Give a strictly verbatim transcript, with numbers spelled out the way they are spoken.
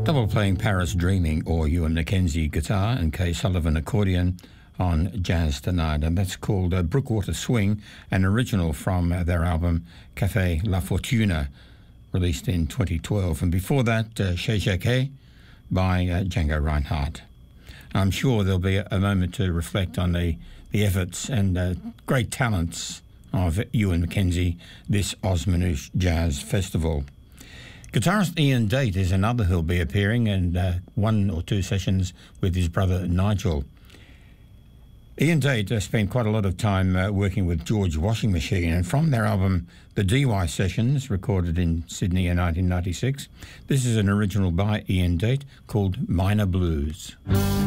Double playing Paris Dreaming or Ewan McKenzie guitar and Kay Sullivan accordion on Jazz Tonight, and that's called uh, Brookwater Swing, an original from uh, their album Café La Fortuna, released in twenty twelve. And before that, uh, Chez Jacquet by uh, Django Reinhardt. I'm sure there'll be a moment to reflect on the, the efforts and uh, great talents of Ewan McKenzie this Osmanouche Jazz Festival. Guitarist Ian Date is another who'll be appearing, and uh, one or two sessions with his brother Nigel. Ian Date uh, spent quite a lot of time uh, working with George Washing Machine, and from their album The D Y Sessions, recorded in Sydney in nineteen ninety-six, this is an original by Ian Date called Minor Blues.